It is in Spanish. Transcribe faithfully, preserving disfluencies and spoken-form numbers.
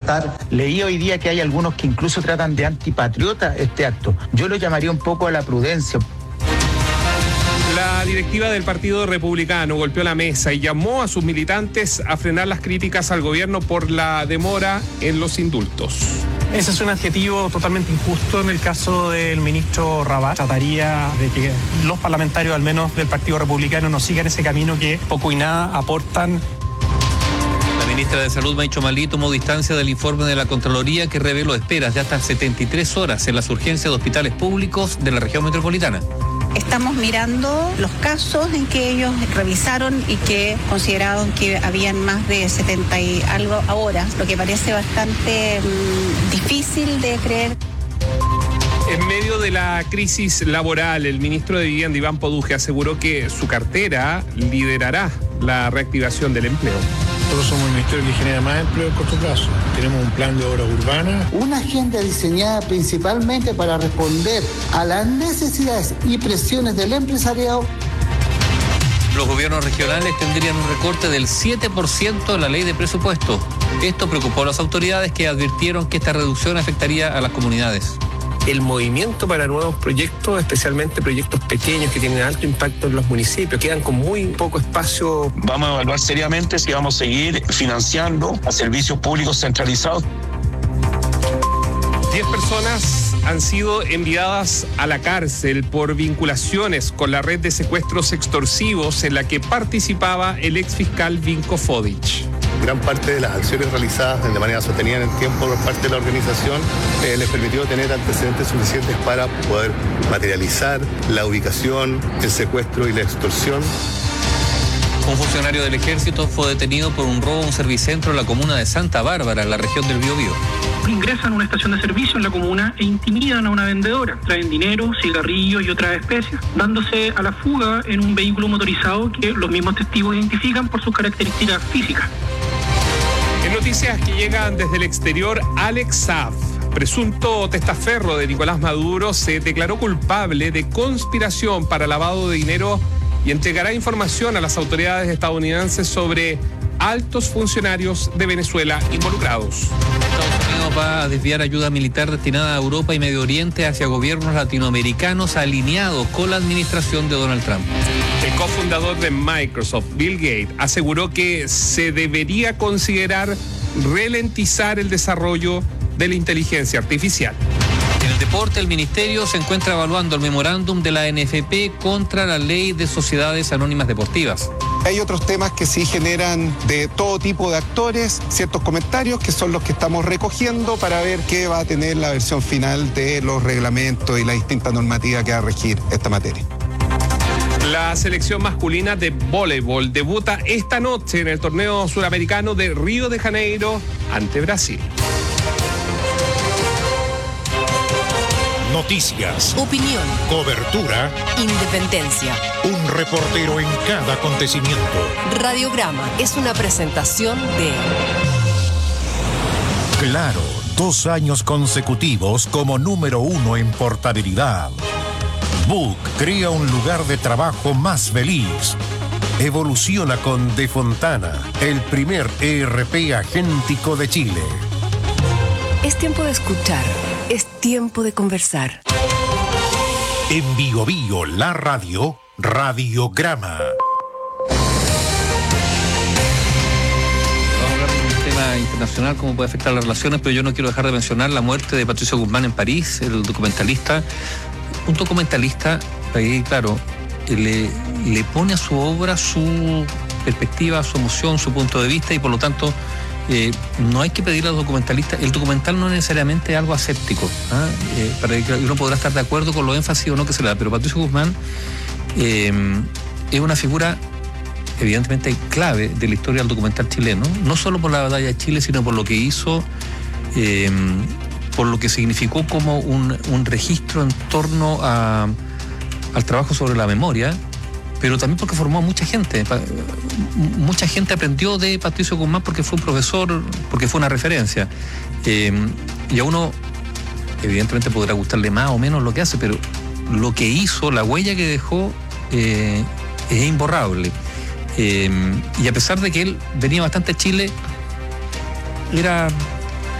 votar. Leí hoy día que hay algunos que incluso tratan de antipatriota este acto. Yo lo llamaría un poco a la prudencia. La directiva del Partido Republicano golpeó la mesa y llamó a sus militantes a frenar las críticas al gobierno por la demora en los indultos. Ese es un adjetivo totalmente injusto en el caso del ministro Rabat. Trataría de que los parlamentarios, al menos del Partido Republicano, no sigan ese camino que poco y nada aportan. La ministra de Salud, Maicho Malí, tomó distancia del informe de la Contraloría que reveló esperas de hasta setenta y tres horas en las urgencias de hospitales públicos de la región metropolitana. Estamos mirando los casos en que ellos revisaron y que consideraron que habían más de setenta y algo horas, lo que parece bastante mmm, difícil de creer. En medio de la crisis laboral, el ministro de Vivienda, Iván Poduje, aseguró que su cartera liderará la reactivación del empleo. Nosotros somos el ministerio que genera más empleo en corto plazo. Tenemos un plan de obras urbanas. Una agenda diseñada principalmente para responder a las necesidades y presiones del empresariado. Los gobiernos regionales tendrían un recorte del siete por ciento en la ley de presupuesto. Esto preocupó a las autoridades que advirtieron que esta reducción afectaría a las comunidades. El movimiento para nuevos proyectos, especialmente proyectos pequeños que tienen alto impacto en los municipios, quedan con muy poco espacio. Vamos a evaluar seriamente si vamos a seguir financiando a servicios públicos centralizados. Diez personas han sido enviadas a la cárcel por vinculaciones con la red de secuestros extorsivos en la que participaba el exfiscal Vinko Fodic. Gran parte de las acciones realizadas de manera sostenida en el tiempo por parte de la organización eh, les permitió tener antecedentes suficientes para poder materializar la ubicación, el secuestro y la extorsión. Un funcionario del ejército fue detenido por un robo a un servicentro en la comuna de Santa Bárbara, en la región del Biobío. Ingresan a una estación de servicio en la comuna e intimidan a una vendedora. Traen dinero, cigarrillos y otras especias, dándose a la fuga en un vehículo motorizado que los mismos testigos identifican por sus características físicas. En noticias que llegan desde el exterior, Alex Saab, presunto testaferro de Nicolás Maduro, se declaró culpable de conspiración para lavado de dinero y entregará información a las autoridades estadounidenses sobre altos funcionarios de Venezuela involucrados. Estados Unidos va a desviar ayuda militar destinada a Europa y Medio Oriente hacia gobiernos latinoamericanos alineados con la administración de Donald Trump. El cofundador de Microsoft, Bill Gates, aseguró que se debería considerar ralentizar el desarrollo de la inteligencia artificial. En el deporte, el ministerio se encuentra evaluando el memorándum de la N F P contra la ley de sociedades anónimas deportivas. Hay otros temas que sí generan de todo tipo de actores ciertos comentarios que son los que estamos recogiendo para ver qué va a tener la versión final de los reglamentos y la distinta normativa que va a regir esta materia. La selección masculina de voleibol debuta esta noche en el torneo suramericano de Río de Janeiro ante Brasil. Noticias, opinión, cobertura, independencia. Un reportero en cada acontecimiento. Radiograma es una presentación de Claro, dos años consecutivos como número uno en portabilidad. Book crea un lugar de trabajo más feliz. Evoluciona con De Fontana, el primer E R P agéntico de Chile. Es tiempo de escuchar. Es tiempo de conversar. En Bio Bio, la radio, Radiograma. Vamos a hablar de un tema internacional, cómo puede afectar las relaciones, pero yo no quiero dejar de mencionar la muerte de Patricio Guzmán en París, el documentalista. Un documentalista, ahí claro, le, le pone a su obra su perspectiva, su emoción, su punto de vista y por lo tanto Eh, no hay que pedirle a los documentalistas, el documental no es necesariamente algo aséptico, ¿ah? eh, para que uno podrá estar de acuerdo con lo énfasis o no que se le da, pero Patricio Guzmán eh, es una figura evidentemente clave de la historia del documental chileno, no solo por la batalla de Chile, sino por lo que hizo, eh, por lo que significó como un, un registro en torno a, al trabajo sobre la memoria, pero también porque formó a mucha gente. Mucha gente aprendió de Patricio Guzmán porque fue un profesor, porque fue una referencia. Eh, y a uno, evidentemente, podrá gustarle más o menos lo que hace, pero lo que hizo, la huella que dejó, eh, es imborrable. Eh, y a pesar de que él venía bastante a Chile, era